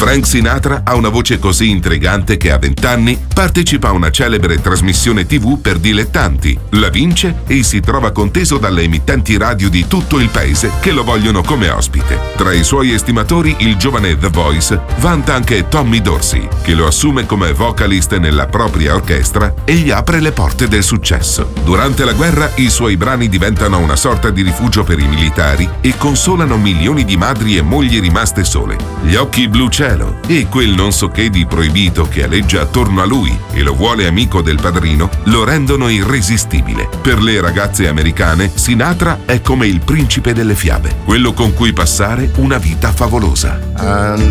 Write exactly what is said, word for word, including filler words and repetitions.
Frank Sinatra ha una voce così intrigante che a vent'anni partecipa a una celebre trasmissione tivù per dilettanti, la vince e si trova conteso dalle emittenti radio di tutto il paese che lo vogliono come ospite. Tra i suoi estimatori il giovane The Voice vanta anche Tommy Dorsey, che lo assume come vocalist nella propria orchestra e gli apre le porte del successo. Durante la guerra i suoi brani diventano una sorta di rifugio per i militari e consolano milioni di madri e mogli rimaste sole. Gli occhi blu cielo e quel non so che di proibito che aleggia attorno a lui e lo vuole amico del padrino lo rendono irresistibile. Per le ragazze americane Sinatra è come il principe delle fiabe, quello con cui passare una vita favolosa.